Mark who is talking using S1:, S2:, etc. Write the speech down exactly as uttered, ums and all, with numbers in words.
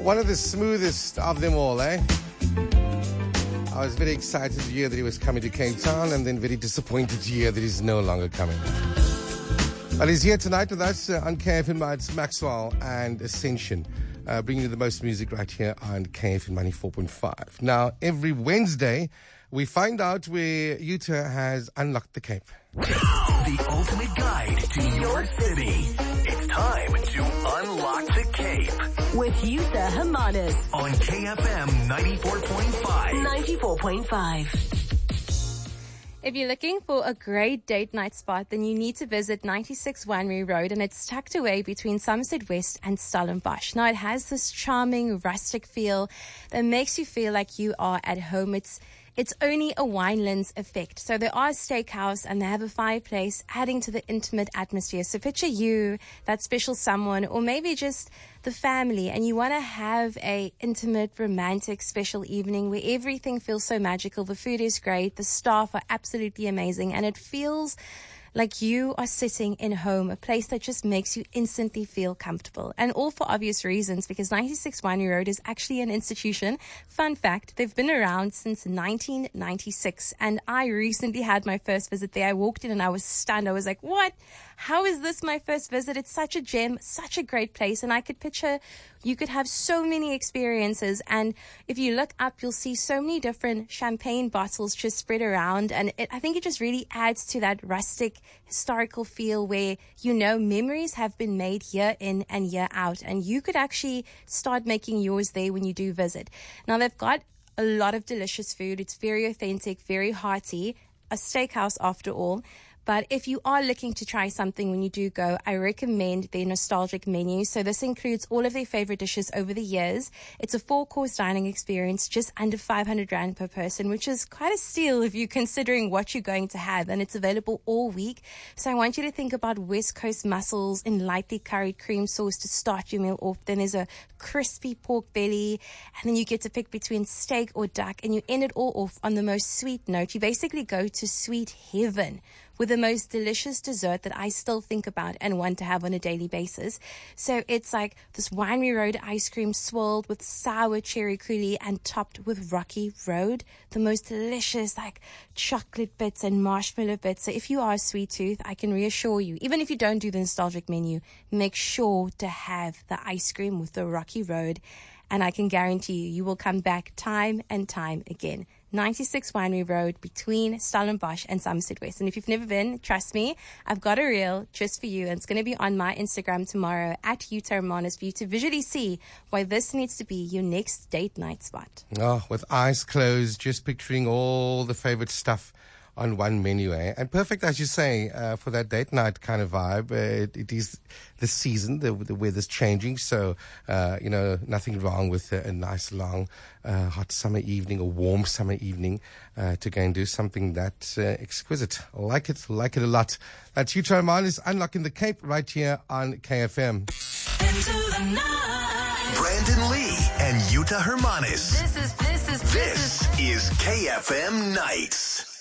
S1: One of the smoothest of them all, eh? I was very excited to hear that he was coming to Cape Town and then very disappointed to hear that he's no longer coming. But he's here tonight with us uh, on K F M. It's Maxwell and Ascension, uh, bringing you the most music right here on K F M ninety-four point five. Now, every Wednesday, we find out where Utah has unlocked the Cape.
S2: The ultimate guide to your city. It's time to unlock the Cape.
S3: With Yuta Hermanis.
S2: On K F M ninety-four point five.
S3: ninety-four point five.
S4: If you're looking for a great date night spot, then you need to visit ninety-six Winery Road, and it's tucked away between Somerset West and Stellenbosch. Now, it has this charming, rustic feel that makes you feel like you are at home. It's It's only a Winelands effect. So there are a steakhouse and they have a fireplace, adding to the intimate atmosphere. So picture you, that special someone, or maybe just the family, and you want to have a intimate, romantic, special evening where everything feels so magical. The food is great. The staff are absolutely amazing, and it feels like you are sitting in home, a place that just makes you instantly feel comfortable. And all for obvious reasons, because ninety-six Winery Road is actually an institution. Fun fact, they've been around since nineteen ninety-six. And I recently had my first visit there. I walked in and I was stunned. I was like, what? How is this my first visit? It's such a gem, such a great place. And I could picture you could have so many experiences. And if you look up, you'll see so many different champagne bottles just spread around. And it, I think it just really adds to that rustic, historical feel where, you know, memories have been made year in and year out. And you could actually start making yours there when you do visit. Now, they've got a lot of delicious food. It's very authentic, very hearty, a steakhouse after all. But if you are looking to try something when you do go, I recommend their nostalgic menu. So this includes all of their favorite dishes over the years. It's a four-course dining experience, just under five hundred rand per person, which is quite a steal if you're considering what you're going to have. And it's available all week. So I want you to think about West Coast mussels in lightly curried cream sauce to start your meal off. Then there's a crispy pork belly. And then you get to pick between steak or duck. And you end it all off on the most sweet note. You basically go to sweet heaven with the most delicious dessert that I still think about and want to have on a daily basis. So it's like this Winery Road ice cream swirled with sour cherry coulis and topped with Rocky Road. The most delicious, like, chocolate bits and marshmallow bits. So if you are a sweet tooth, I can reassure you, even if you don't do the nostalgic menu, make sure to have the ice cream with the Rocky Road. And I can guarantee you, you will come back time and time again. ninety-six Winery Road between Stellenbosch and Somerset West. And if you've never been, trust me, I've got a reel just for you. And it's going to be on my Instagram tomorrow at Yuta Hermanis for you to visually see why this needs to be your next date night spot.
S1: Oh, with eyes closed, just picturing all the favorite stuff on one menu, eh? And perfect, as you say, uh, for that date night kind of vibe. Uh, it, it is the season, the, the weather's changing, so, uh, you know, nothing wrong with a, a nice long, uh, hot summer evening, a warm summer evening, uh, to go and do something that uh, exquisite. Like it, like it a lot. That's Yuta Hermanis Unlocking the Cape right here on K F M.
S2: Brandon Lee and Yuta Hermanis.
S3: This is, this is,
S2: This is K F M Nights.